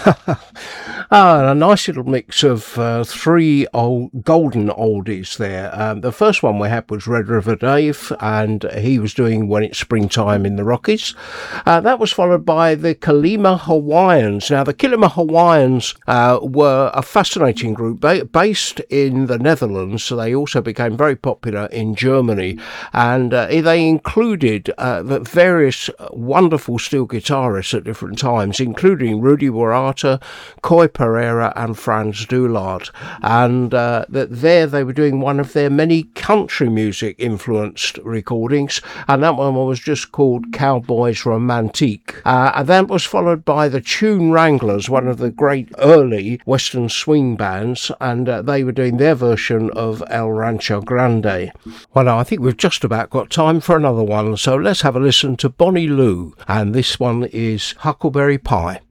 A nice little mix of three old golden oldies there. The first one we had was Red River Dave, and he was doing When It's Springtime in the Rockies. That was followed by the Kalima Hawaiians. Now, the Kalima Hawaiians were a fascinating group based in the Netherlands, so they also became very popular in Germany, and they included various wonderful steel guitarists at different times, including Rudy Warata, Coy Pereira and Franz Dulaert, and there they were doing one of their many country music influenced recordings, and that one was just called Cowboys Romantique, and that was followed by the Tune Wranglers, one of the great early western swing bands, and they were doing their version of El Rancho Grande. Well, I think we've just about got time for another one, so let's have a listen to Bonnie Lou, and this one is Huckleberry Pie.